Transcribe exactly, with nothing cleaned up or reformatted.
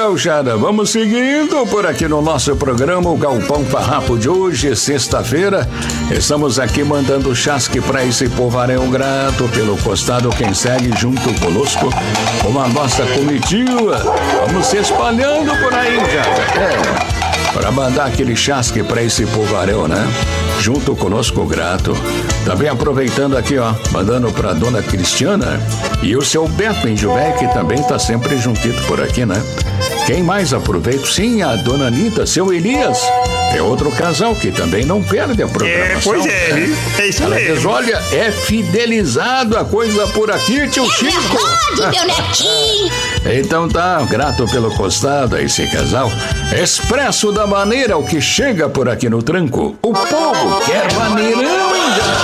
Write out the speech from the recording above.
gauchada, vamos seguindo por aqui no nosso programa, o Galpão Farrapo de hoje, sexta-feira. Estamos aqui mandando chasque para esse povarão grato pelo costado, quem segue junto conosco, com a nossa comitiva. Vamos se espalhando por aí, já. É, para mandar aquele chasque para esse povarão, né? Junto conosco, grato. Também aproveitando aqui, ó, mandando pra dona Cristiana e o seu Beto em Jubé, que também tá sempre juntito por aqui, né? Quem mais aproveita? Sim, a dona Anitta, seu Elias. É outro casal que também não perde a programação. É, pois é, né? é isso Ela mesmo. diz, olha, é fidelizado a coisa por aqui, tio É Chico. verdade, meu netinho. Então tá, grato pelo costado a esse casal. Expresso da maneira o que chega por aqui no tranco. O povo quer maneirão.